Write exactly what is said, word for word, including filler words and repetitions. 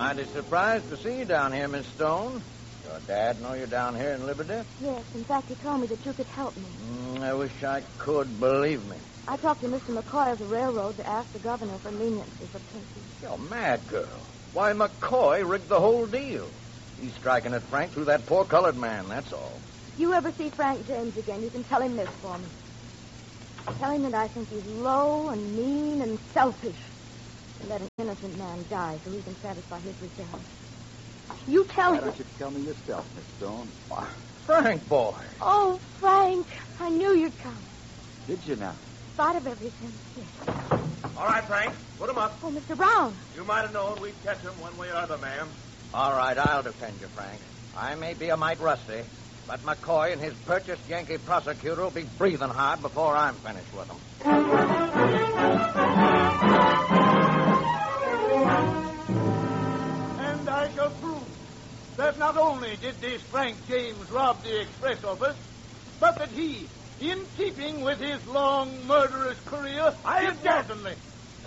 Mighty surprised to see you down here, Miss Stone. Your dad know you're down here in Liberty? Yes, in fact, he told me that you could help me. Mm, I wish I could, believe me. I talked to Mister McCoy of the railroad to ask the governor for leniency for Pinky. You're mad, girl. Why, McCoy rigged the whole deal. He's striking at Frank through that poor colored man, that's all. If you ever see Frank James again, you can tell him this for me. Tell him that I think he's low and mean and selfish. And let an innocent man die so he can satisfy his revenge. You tell Why him... don't you tell me yourself, Miss Stone? Why, Frank, boy. Oh, Frank, I knew you'd come. Did you now? Thought of everything. Yes. All right, Frank. Put him up. Oh, Mister Brown. You might have known we'd catch him one way or other, ma'am. All right, I'll defend you, Frank. I may be a mite rusty, but McCoy and his purchased Yankee prosecutor will be breathing hard before I'm finished with them. And I shall prove that not only did this Frank James rob the express office, but that he, in keeping with his long murderous career, I did object. wantonly